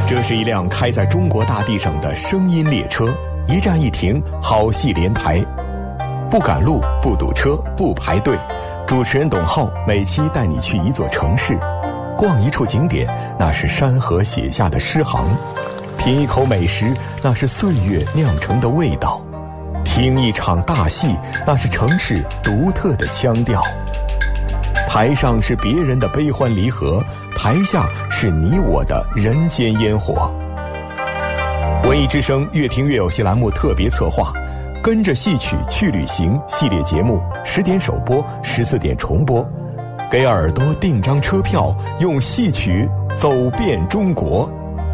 这是一辆开在中国大地上的声音列车，一站一停，好戏连台，不赶路，不堵车，不排队。主持人董浩每期带你去一座城市，逛一处景点，那是山河写下的诗行；品一口美食，那是岁月酿成的味道；听一场大戏，那是城市独特的腔调。台上是别人的悲欢离合，台下是你我的人间烟火。文艺之声越听越有戏栏目特别策划，跟着戏曲去旅行系列节目，10点首播，14点重播，给耳朵订张车票，用戏曲走遍中国。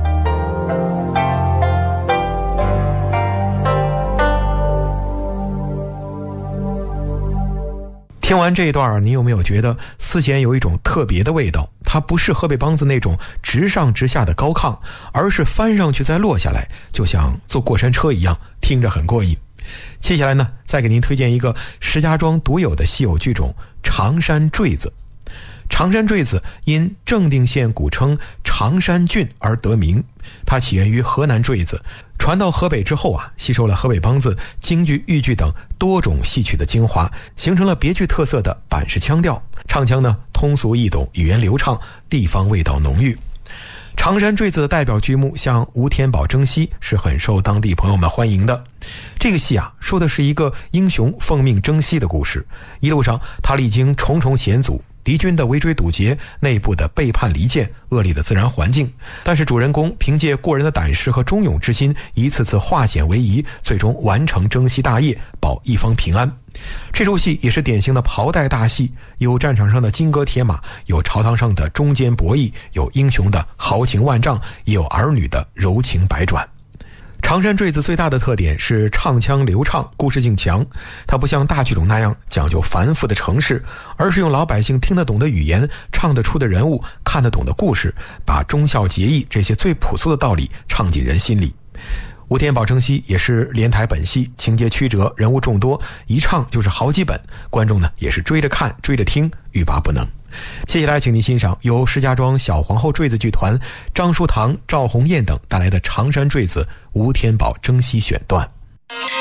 听完这一段，你有没有觉得丝弦有一种特别的味道？它不是河北梆子那种直上直下的高亢，而是翻上去再落下来，就像坐过山车一样，听着很过瘾。接下来呢，再给您推荐一个石家庄独有的稀有剧种——常山坠子。常山坠子因正定县古称常山郡而得名，它起源于河南坠子，传到河北之后吸收了河北梆子、京剧、豫剧等多种戏曲的精华，形成了别具特色的板式腔调。唱腔呢通俗易懂，语言流畅，地方味道浓郁。常山坠子的代表剧目像《吴天宝征西》是很受当地朋友们欢迎的。这个戏说的是一个英雄奉命征西的故事，一路上他历经重重险阻，敌军的围追堵截，内部的背叛离间，恶劣的自然环境，但是主人公凭借过人的胆识和忠勇之心，一次次化险为夷，最终完成征西大业，保一方平安。这出戏也是典型的袍带大戏，有战场上的金戈铁马，有朝堂上的中间博弈，有英雄的豪情万丈，也有儿女的柔情百转。常山坠子最大的特点是唱腔流畅，故事性强。它不像大剧种那样讲究繁复的程式，而是用老百姓听得懂的语言，唱得出的人物，看得懂的故事，把忠孝节义这些最朴素的道理唱进人心里。吴天宝征西也是连台本戏，情节曲折，人物众多，一唱就是好几本，观众呢也是追着看追着听，欲罢不能。接下来请您欣赏由石家庄小皇后坠子剧团张书堂、赵红艳等带来的常山坠子吴天宝征西选段。